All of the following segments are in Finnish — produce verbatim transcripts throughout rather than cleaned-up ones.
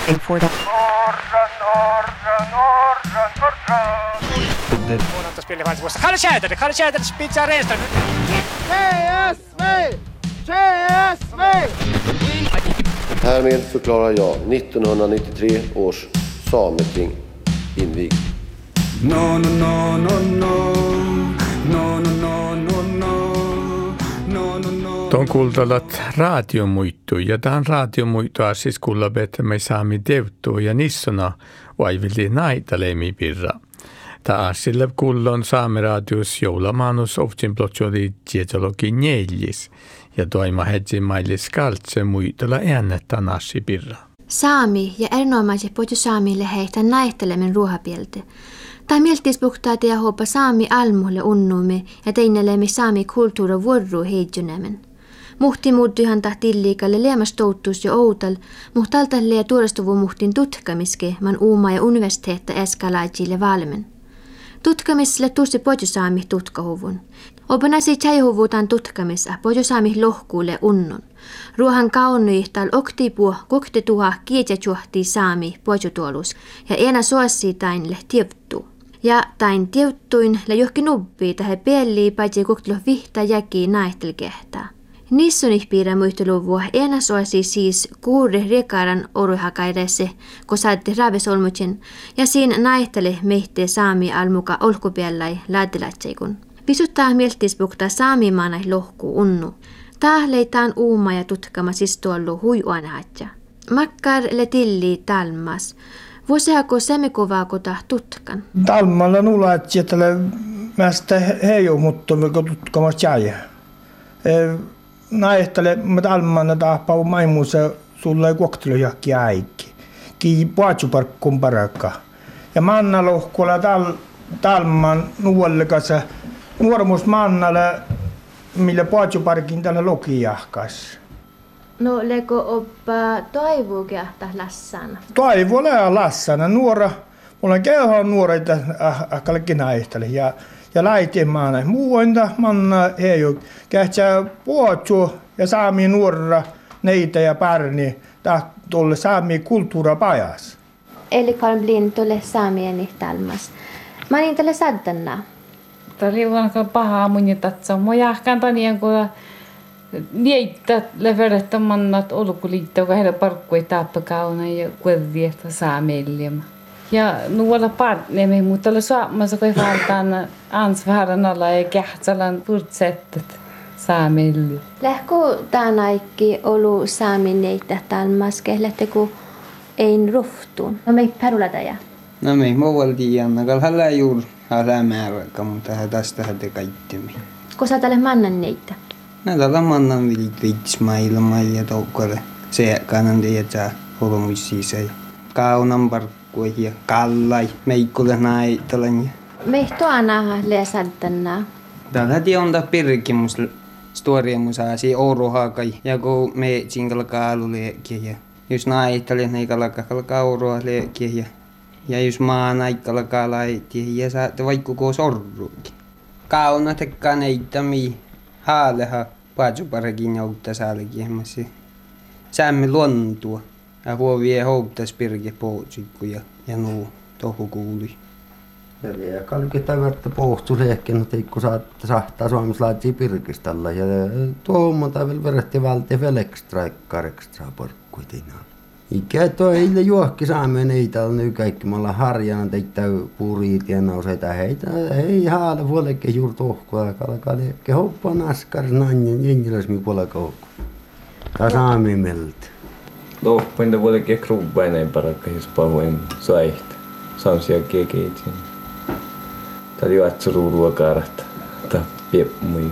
Månatas spiller faktiskt våsta. Kalle Tjäder, Kalle Tjäder spitsar resten. C S V! C S V! Härmed förklarar jag nittonhundranittiotre års sameting invigt. No, no, no, no, no. No, no, no, no, no. No, no, no. Tuon kuultalat radiomuittu ja tämän radiomuittua siis kuulabet me saami deuttua ja nissona vaivili naita leimipirra. Tämä sille kuullon saameradius joulamanus ovtsin plotjoli tietologi neljis ja toima hetsin mailis kaltse muitola äännettä nassipirra. Saami ja erinomaiset poju saamille heitä naittelemen ruohapieltä. Tai mieltis puhtaa ja hoppa saami almulle unnumme ja teinelemme saami kulttuura vuorru heijynemen. Muhti muuttuihan tahtilliikalle liemas touttuus jo outal, mutta altalle ja tuorestuvu muhtin tutkamiske man uuma ja universiteetta eskalaajille valmen. Tutkamiselle tuosi pojusaami tutkahuvun. Opanasi tjaihuvuutan tutkamissa pojusaami lohkuulle unnun. Ruohan kaunnuihtal oktipua koktetuha kietjäjuhti saami pojutuolus ja enä suosii tainle tievttu. Ja tain tievttuin la johki nubbii tähän piellii paitsi koktelu vihta jäki naihtelkehtää. Nissunih piirrä muisteluvua enä suosii siis kuuri rekaran oruhakairesse, kun saatte raavesolmutjen, ja siinä naihtele mehtee saami almuka olkupiellai laatilatseikun. Pisuttaa mieltisbukta saamimaanai lohkuu unnu. Tahleitaan uuma ja tutkama siis tuollu huijuanahatja. Makkar le tilli talmas. Vuosiako semikuvaakota tutkan? Talmalla nulla etsijätälle mästä heiju, mutta tutkamassa jäi. Naihtele me talmana tahpaa maimuussa sulle koktelujakki äikki. Kii puatsuparkkun parakka. Ja manna lohkulla tal, talman nuollikassa nuormus mannalle millä puatsuparkin tällä lokijahkas. No leko oppa toivuu kehtä lassana? Toivu ole lassana. Nuora, mulla on keuhan nuoreita ahkallekin naihtele. Ja Ja laitiin maana. Muuinta manna heiju. Kähtsää puotsu ja saami nuorra neitä ja pärni. Tää tuolle saami kulttuura pajas. Eli kalm blin tuolle saamien talmas. Mä niin tälle saddana. Tämä oli vanha pahaa mun jätatsa. Mä jahkan tanien kun niitä leverettä mannat olkuliittaa, kun heillä parkkui tappakauna ja kuitenkin saameliema. Ja nuolla partnemi, mutta oli saamassa kun valtaan ansvaran alla ja kähtsalan purtsettet saamille. Lähkö tämän aikki olu saamineita talmas kehlette kun ein ruhtuun? No mei perulata ja? No mei muualti jännä, kun hänellä juuri hänellä määräkä, mutta hän tästä häntä kaikkemi. Kun sä tälle mannan neitä? No tällä mannan viittis maailmaa ja toukkale. Se kanan tiedä holomuississa ja kaunan parkkuun. Ja kallai, meikkulle naitalan. Meihto aina leesaddanna. Täällä tionta pirkimus storiemus aasi oruhakai ja kun me sinkalla kaalu leekkiä ja jos naitali neikalla kalka orua leekkiä ja ja jos maa naikalla kalaitti ja saatte vaikka koko sorruukin. Kauna tekkaa neittämi haaleha paatsuparekin joutta saalkiemassa. Säämme luontua. Ja kun vie houktas pirke pootsikku ja, ja nuu tohu kuului. Ja kalkita verta pohtu lehken, että kun saatte sahtaa suomislaisia pirkistalla. Ja tuommoita vielä verratti valti vielä ekstra ekkar ekstra porkkuitina. Ikä toi eille juokki saameen eitä on nyt kaikki. Me ollaan harjana teitä puuriit ja nouseita heitä. Ei haale vuolekke juuri tohkua. Kalkaa lehke hoppaa naskar nanjen jenjiläsmi puolella hohku. Tää saameen meltä. No, puhuin vuodekin kruupaineen parakka, jos pahuin saihta. Saamisia kekeitsin. Tää oli vatsuru ruokaarata. Tää piepmui.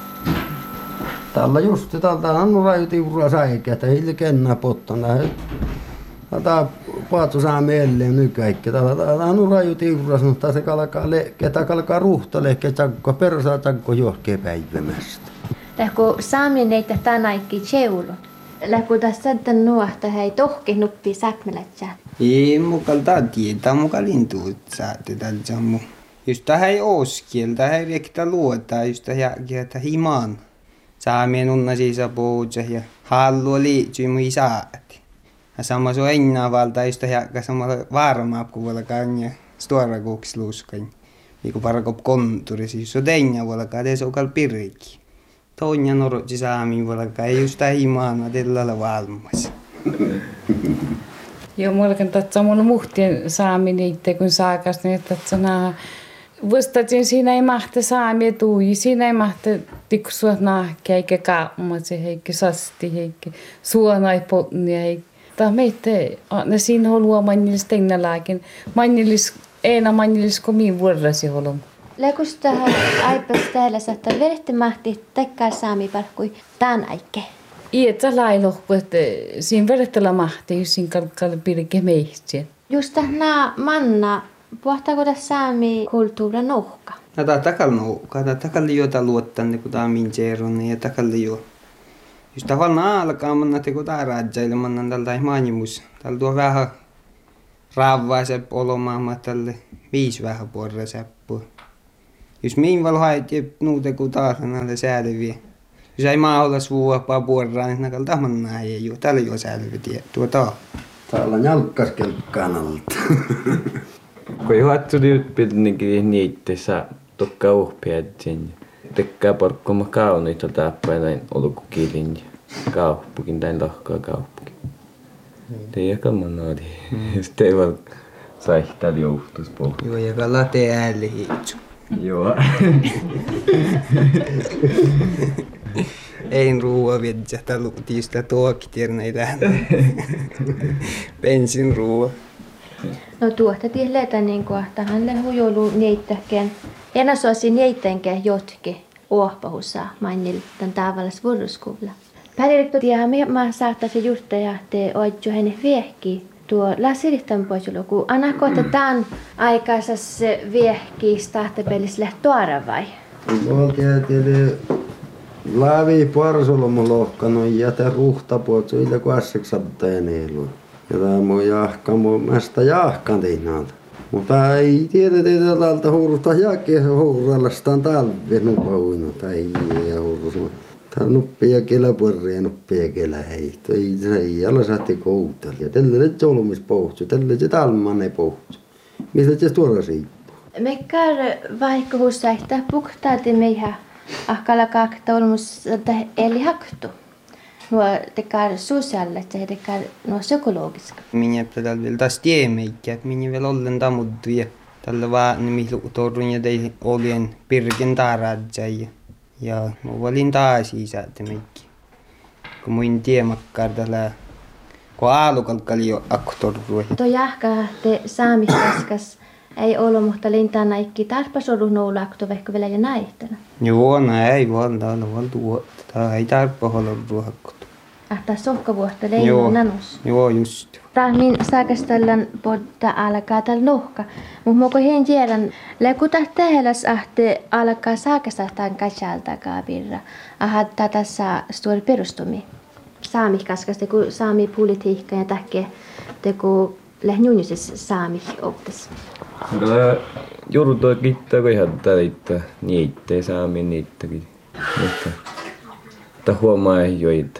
Täällä just, täältä on rajoitiurua säikä, että heille kennää pottana. Tää paatsu saa meille nykäikkä. Täällä on rajoitiurua, mutta se kalkaa lehkeä, tää kalkaa ruhta lehkeä, tjakko persaa tjakko johkee päivämästä. Lähkö saamineita tänäikki tseulu? Lähkö tässä tämän nuohta hei tohki nuppi säkmelätsää? Ei mukal tää tietää, mukal lintuut saatte tällä sammu. Just tähän ei oskiel, tähän ei rekta luotaa, just tähän jäätä himaan. Saamien unna siisa poutsa ja hallua liitsyy mui saati. Ja sama se on enää valta, just on samalla varmaa, kun voi olla ja stora kuksluuskan. Mikä parakop konturi, siis se on enää voi olla, että se on kall pirki. Toinen norotsi saamiin voi olla, ei just himaana tällä valmas. Joo, mullakin tatsa mulla muhtien saaminen itse, kun saakas, niin tatsa naa. Vuostatin siinä ei mahta saamia tuui, siinä ei mahta tiksuat nahkia, eikä kaammatsi, eikä sasti, eikä suonai potnia, eikä. Tämä meitä, ne siinä on luo mannilis tennäläkin. Mannilis, eena mannilis komiin vuorrasi holom. Lekusta aipas täällä saattaa vedettä mahti tekkaa saami parkkui tämän aikke. Ietsä lailohku, että siinä vedettällä mahti, jos siinä kalkkaalle pirke meihtsiä. Just nämä manna, puhtaako tässä saami kulttuura nohka? No tämä takal nohka, tämä takal liota luottanne, kun tämä on minjeeron ja takal liota. Just tavallaan alkaa manna teko tämä rajaille, mannan tältä maanimus. Täällä tuo vähän raavaa sepp olomaan, tälle viisi vähän porra seppua. Jos mihin valo haiti nuute kun taas näille sääleviä. Jos ei maa olla suuapaa puorraa, niin näkään tämän näin ei ole. Täällä ei ole sääleviä tiettyä taa. Täällä on jalkkaskelkkaan alta. Kun ei huattu liutpiltinkin niitteissä tokka uhpeat sen. Tekkaa porkkoma kauniita tappaa näin olukukilin ja kauppukin, näin lohkaa kauppukin. Teijäkään mun oli. Sitten ei voi saihtaa liuhtus pohjaa. Joo, ja kalla tee äälle hiitsu. Joo. Ein ruoa viedä, että luutiin sitä tuokitierneitä. Pensin ruoa. No tuosta tiedetään niin kuin, että hän hujolu niittäkään. Enä suosi niittänkään jotkin oahpahussa mainil tämän tavallis vuoroskuulla. Päälirikto tiedä, mä saattaisi just ja te oitju hänen viehki. Tuo lasiritan poisulu, kun anna kohta tämän aikaisessa viehki stahtapelis lähtuara vai? Mulla tietysti laavi parsoloma lohkanut ja jätä ruhtapuot, se ille kuasseksattajan eilu. Ja tämä mun jahka, mun mästä jahkan tiinaalta. Mutta ei tiedetä, että täältä huurusta jälkeen huurallastaan talve nupauinut. Ei huurusma. Täällä nuppia kelä porria, nuppia kelä heihto. Ei se ei ala saatti koutella. Ja tällä se solmis pohtsu, tällä se talmanne pohtsu. Mistä se tuoda siippuu? Mekkar vaikka hussaihtaa puhtaati meihä ahkala kakta olmus eli haktu. Nuo tekar sosiaalle, että he tekar nuo psykologiska. Minä täällä vielä taas tiemeikkiä, että minä vielä ollen tamudtuja. Tällä vaan nimiluutorun ja tei olien pirken taradjai. Ja mä valin taas isältä meikki. Kun muin tiemakkar tällä, kun aalukalkkali jo aktorrui. Tuo jahka te saamiskaskas ei ollut, mutta lintaan näikki tarpas ollut noulakto vaikka vielä ja näihtänä. Joo, näin valta on valtu. Tämä ei tarpa olla ruohakkotu. Ah, tämä sohkavuotta leino nanus. Joo, just. Tahmin saakastellaan podda alkaa tällä nohka. Mutta muko hien tiedän, lekuta teheläs ahte alkaa saakastaan katsalta kaapirra. Aha, tätä saa stuori perustumi. Saamikaskas teku saami politiikka ja tähke teku lähnjunnisessa saami optas. Kyllä joudutaan kiittää, kun ihan tätä niittää saami niittäkin. Mutta että huomaa ei joita.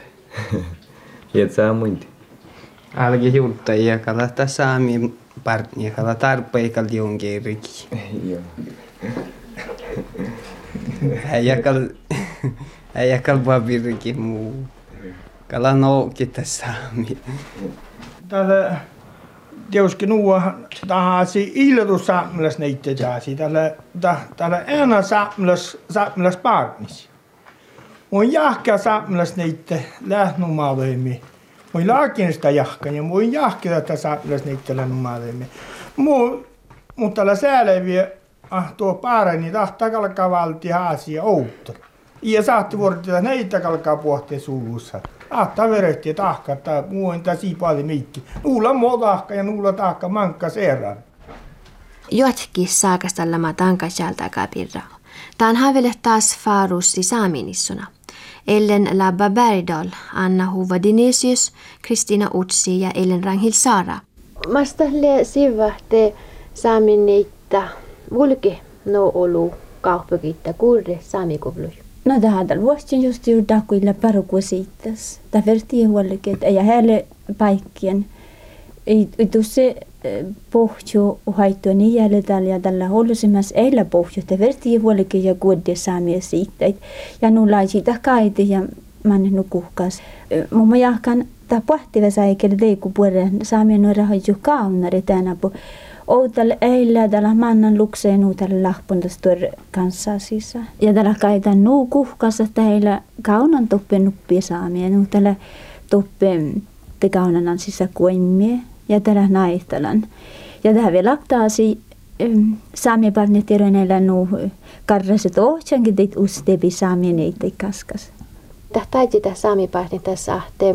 Ja saa muinti. Alki juutta ja kalata saami partni ja kala tarpeikal jonkin riki. Joo. Äijäkal äijäkal papiriki muu. Kala noukita saami. Tällä tietysti nuo tahasi ildu saamlas neitä jaasi tällä tällä ena saamlas saamlas partnis. Mun jahka saamlas neitä lähnumaavemi. Mun laakin sitä jahkan ja mun jahka tätä saamlas neitä lähnumaavemi. Mu mutta tällä sääleviä ah tuo parani tahtaa kalkaa valti haasia outto. Ja saatti vuorottaa neitä kalkaa pohtia suussa. Ahtaa verehtiä tahka, että muu on tässä paljon mikki. Nuulla muu tahka ja nuulla tahka mankka serran. Jotkin saakastallama tankasjalta kapirra. Tämän havelle taas faarussi saaminissuna. Ellen Labba Bergdahl, Anna Hova Dinesius, Kristina Utsi ja Ellen Ranghil Saara. Mastalle sivahte saaminniitta vulki no olu kaupunkiitta kurre saamikuvluja. No det hade vuosin just gjort dakuilla parukusiittas. Det verti huollekin, että ei heille paikkien. Ei tuosse pohjo haittua niin jäljellä ja tällä hollusimassa eillä pohjoista vertii huolikin ja kuodia saamia siitä. Ja nulla siitä kaite ja man nukuhkas. Mun jahkan ta pohtiva saikelle teiku puolen saamia noira haju kaunari tänä po. Outal eillä tällä mannan lukseen uutelle lahpuntastor kanssa sisä. Ja tällä kaitan nukuhkassa teillä kaunan toppen nuppia saamia. Nuutelle toppen te kaunanan sisä kuimmie. Ja tällä naihtalan. Ja tähän vielä laktaasi saamia parne tiedonella nuu karraset ohtjankin teit ustepi saamia neitä kaskas. Tähtäiti tässä saamia parne tässä ahte.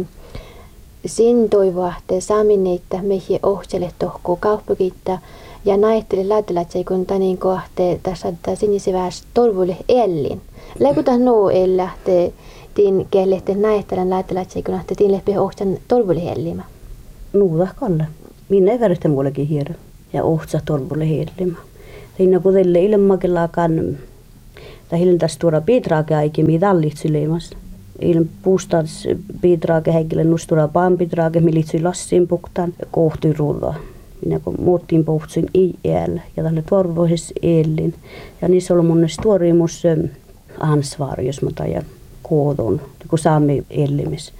Sin toivoahte saamia neitä meihin ohtjelle tohkuu kauppakiittaa. Ja naihteli laatilatsei kun tanin kohte tässä sinisivääs torvuille ellin. Läkutaan nuu ellähte tiin kehlehte naihtelan laatilatsei kun ahte tiin lehpi ohtjan torvuille ellimä. Nuuta kalla. Minä ei värjistä muullakin hiero. Ja ohtsa torvulle hellimä. Siinä kun teille ilmakellakaan, tai hiljan tässä tuoda pitraake aikin, mitä tallit syleimässä. Ilman puustas pitraake heikille nustura paan pitraake, militsy lassiin puktaan, kohtui ruudaa. Minä kun muuttiin puhtsin ei äällä, ja tälle torvuisessa ellin. Ja niissä oli mun tuorimus ansvar, jos mä tajan koodon, kun saamme ellimis.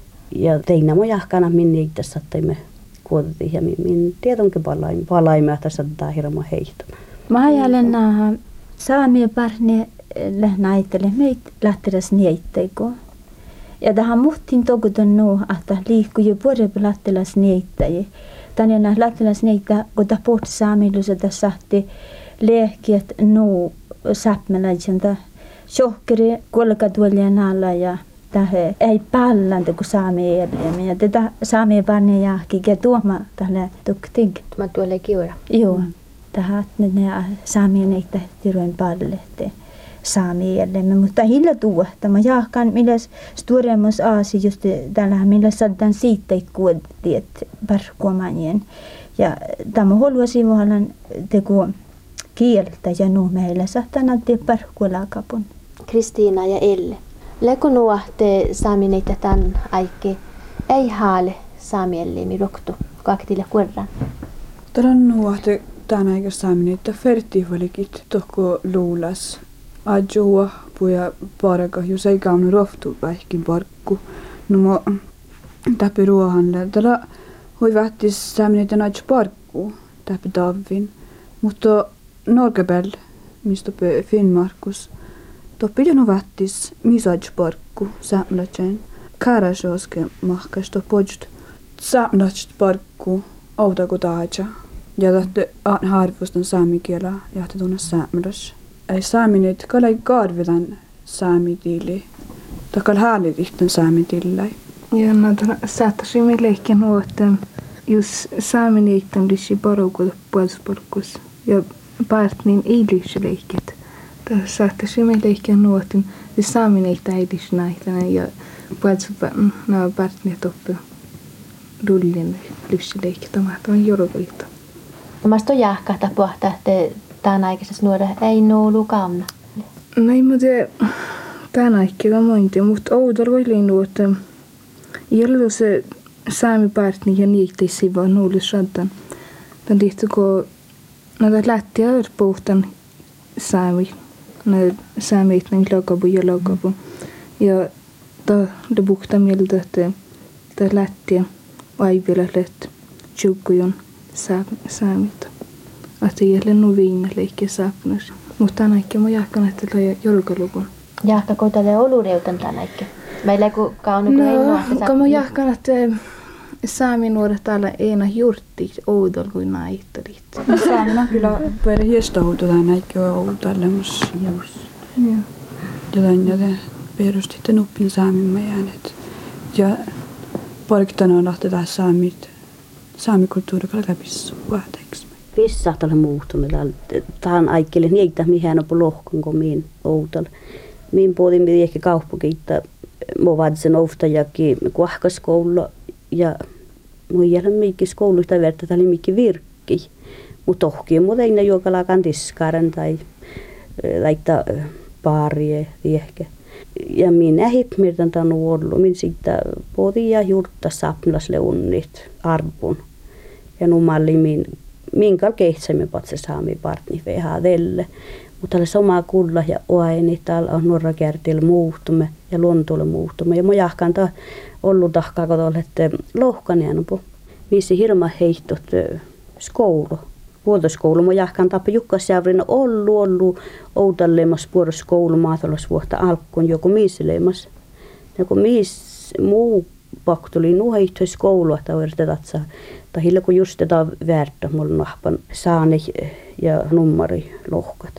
Ja teinä mun jahkana minne itse sattaimme kuotettiin ja minun tietonkin palaimme, että tässä on hirma heittona. Mä ajattelen nähdä saamia parne näittele meitä lähteräs nieittäikö. Ja tähän muhtiin tokutun nuu, että liikkuu jo puolepi lähteräs nieittäjä. Tänne nähdä lähteräs nieittäjä, kun tämä pohti saamilussa tässä sahti lehkiät nuu säpmäläisenta. Shokkeri kolkatuolien alla ja tähän ei pallanta kun saamia eläimiä. Ja tätä saamia parne jahki, ja tuoma tälle tukting. Tämä tuolle kiura. Joo. Tähän ne saamia neitä tiroin palle saamia eläimiä. Mutta hillä tuohta. Mä jahkan milläs stuoremus aasi just tällä milläs saadaan siitä kuotiet parkkuomanien. Ja tämä haluaisin vuolan teko kieltä ja nuu meillä saattaa näyttää parkkuolakapun. Kristiina ja Elle. Leko nuohte saamineita tämän aikke ei haale saamielliimi roktu kaktille kuorran. Tämän nuohte tämän aikke saamineita fertiivalikit tohko luulas. Adjoa puja paraka, jos ei kaunu rohtu vähkin parkku. No mo täppi ruohanle. Tällä hui vähtis saamineita näitä parkku täppi davin. Mutta Norgebel, mistä pe Finnmarkus. Toppi no vähtis misajparkku saamlachen. Karasjoske mahkas to pojd saamlach parkku autako taaja. Ja tahte harvustan saamikielä ja tahte tunna saamlach. Ei saaminit kalai karvilan saamitiili. Takal haalit ihten saamitiillai. Ja näitä saattaisimme leikkiä nuotten, jos saaminiitten lysi porukut puolisporkkus ja partnin ei lysi leikkiät. Saattaisimme leikkiä nuotten, jos saaminiitten ei lysi näitä ja puolisporkkus partnin toppi rullin lysi leikkiä. Tämä on jorokalitta. Omasta on jahkahta pohtaa, että tämän aikaisessa nuora ei nuulu kauna. No ei mä tiedä tämän aikana mointi, mutta oudolla voi linnua, että jälleen se saamipartni ja niitä ei vaan nuulu sadan. Tämän tihti kun näitä lähtiä puhutaan saami, näitä saamit näin laukapu ja laukapu. Ja tämä puhutaan mieltä, että tämä lähtiä aivilla lähti tjukkujon saamit. Että jälleen nuo viina leikkiä saapnas. Mutta tämän aikaa mä jahkan, että tämä on jolkalukun. Jahka, kun tämä on olureutan tämän aikaa? Meillä ei kaunu kuin ei nuohta. No, kun mä jahkan, että saami nuoret täällä eina jurtti oudolla kuin naihtalit. Saamina kyllä pere hiestä outo tämän aikaa oudolle, mutta jotain joten perustitte nuppin saamin äänet. Ja parkitana on lähteä saamit, saamikulttuurilla läpissä vahteeksi. Vissa tällä muuttunut. Tähän aikelle niitä, mihin on lohkon kuin min outolla. Min puolin piti ehkä kauppakiittaa. Mä vaadin oftajakin kuahkaskoululla ja mun jälkeen mikki skoulusta verta täällä mikki virkki. Mutta tohki mutta ei juokalakaan tiskaren tai laittaa paarie ehkä. Ja minä hipmirtan tämän ollut. Min siitä poti ja juurta sapnasle unnit arpun. Ja numalli min, minkal kehtsemme patse saami partni vehaa tälle. Mutta tällä samaa kulla ja oaini täällä on nuorra kärtillä muuttumme ja luontolle muuttumme. Ja mä jahkan tää ollut tahkaa kotolle, että lohkan jäänupu. Missi hirma heittot skoulu. Vuotoskoulu. Mä jahkan tappa Jukkasjärvinä ollut, ollut outalleemassa vuotoskoulu maatalousvuotta alkuun joku miisileemassa. Joku miis muu pakko tuli nuu heittois koulua, että yritetään saa. Tai hillä kun just tätä väärtä mulla nahpan saane ja nummari lohkat.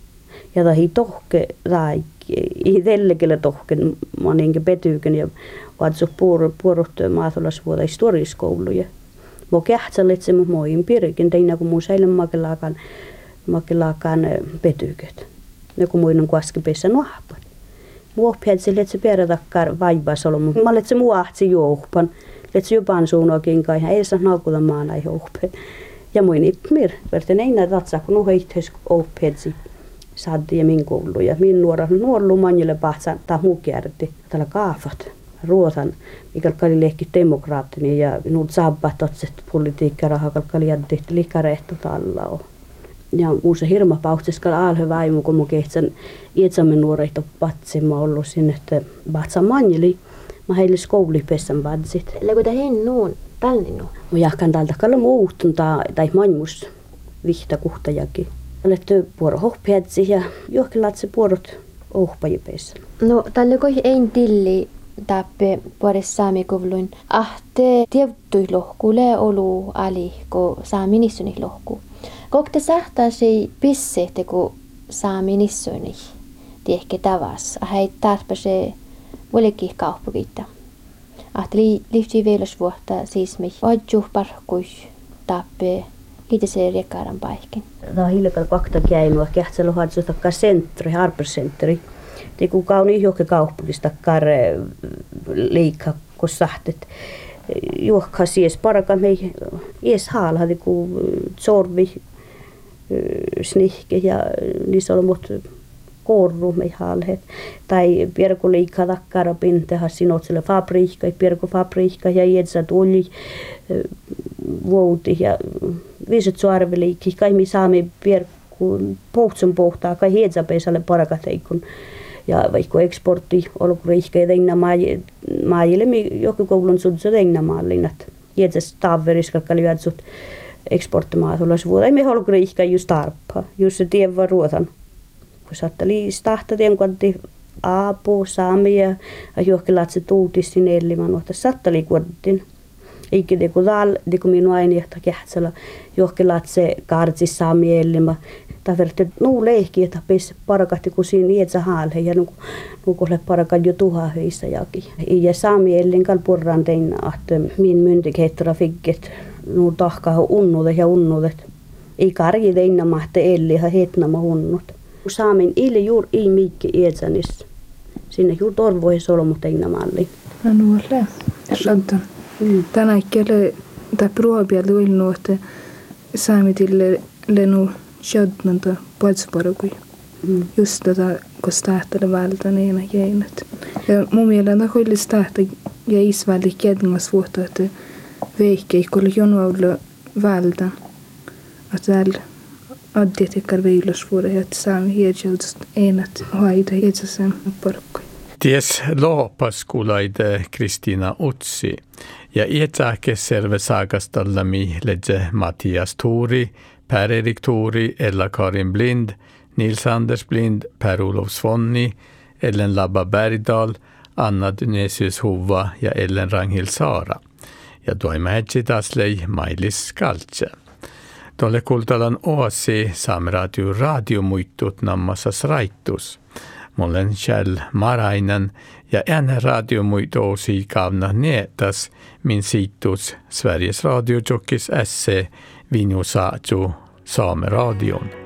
Ja tahi tohke, tai ei tälläkellä tohke, mä niinkä petyyken ja vaatsu puoruttua maatalousvuotta historiskouluja. Mä kähtsälle, että se mun moin pirkin, tein kun mun säilön makelaakaan, makelaakaan petyyket. Ne kun muin on kuaskipeissä nahpan. Mä oppihat sille, että se perätakkaan vaivas olla, mutta mä olet se muahtsi juohpan. Että se jopan suunnaakin kai, ei saa naukuta maana juohpeen. Ja muin ipmir, verten ei näitä tatsaa, kun on heitteis oppihatsi. Saatti ja min koulu ja min nuora nuorlu manjille pahtsa ta muu kärti tällä kaafat ruotan mikä oli lehki demokraattinen ja nuut saabbat otset politiikka raha kalkali jätti likarehto talla ja muu se hirma pauhteskal alhe vaimu kun mu kehtsän ietsamme nuoreita patsema ollut sinne että pahtsa manjili mä heille skoulipessän vadsit lekuta hin nuun tallinu mu jahkan talta kalla muuttun tai manjmus vihta kuhtajakin. Olettu puoro hohpiatsi ja johonkin latse puorot ohpajipeissa. No, tällä koi ein tilli tappe puores saamikovluin. Ahte tiettui lohkulle olu ali, ko saaminissoni lohku. Kokte sähtäisi pisseehte, ko saaminissoni tiehke tavas. Ahei taaspa se vuolikin kauppukita. Ahte li, liifti veilosvuotta siis mi odjuh parkkui tappe. Kiitos se riekkaran paikkin. Tämä on hiljakkaan kakta käymään. Kähtsä lohat takkaa sentri, harpersentteri. Te kun kauni johonkin kauppukista karre liikkaa, kun sahtet. Juokkaa siis paraka mei ees haala, kun sorvi, snihke ja niissä on muut korru mei haalheet. Tai pierku liikkaa takkara pinteha sinotselle fabriikka, pierku fabriikka ja ietsä tuli vuoti ja viiset suarveliikki, kai mi saamme pierkkuun pohtsun pohtaa, kai hietsapeisalle parakateikun. Ja vaikka eksportti ollut riihkeä tegnä maajille, mi joku koulun sudso tegnä maallinnat. Hietsas taaveris, kalkka lyödsut eksporttimaatulas vuotta. Ei me ollut riihkeä just tarppaa, just se tievä ruotan. Kun saatte liistahta, tien kuantti aapu, saami ja johonkin laatse tuutissin ellimän, mutta saatte liikuottiin. Eikä te kun täällä, te kun minun aina johtaa kähtsellä, johonkin laatse kaartsis saami ellimä. Tai verrattuna nuu leihki, että pesi parakahti kun siinä ietsä haalhe ja nukulle parakat jo tuhahyistä jakin. Ja saami ellinkal purran teinä, että min myntik heittara fikket, nuu tahkaa unnuudet ja unnuudet. Ei karji teinä mahte elli ja hetnama hunnut. Saamin ili juur ei mikki ietsänis. Sinne juur torvoihin solmu teinä malli. No nuolle, rantan. Tänä ikkele tai pruobialta uilnu, että saamitille lenu sjödnanta poitsparukui. Mm. Just tätä, kun stähtele vältä neina jäinät. Ja mun mielestä hoili stähtä ja isvälli kedngas vuotta, että veikki kun jonuaulla vältä. Että täällä addiet ikkar veilasvuoda, että saamme hiedjältästä einät haita hiedsäsen parkkui. Ties loopaskuulaide Kristiina Utsi ja ietsäkeselve saakastallami ledje Mattias Tuuri, Per-Erik Tuuri, Ella-Karin Blind, Nils-Anders Blind, Per-Olof Svonni, Ellen Labba Bergdahl, Anna Dynesius Hova ja Ellen Ranghild Saara. Ja toimähetsi taslei Mailis Skaltse. Tolle kultalan oasi Saameradio radiomuittut nammasas raittus. Mollen Kjell Marainen ja en radiomuitoosi kaavna nietas min siitus Sveriges Radio Jokis S C Vinjo Saatjo Saameradion.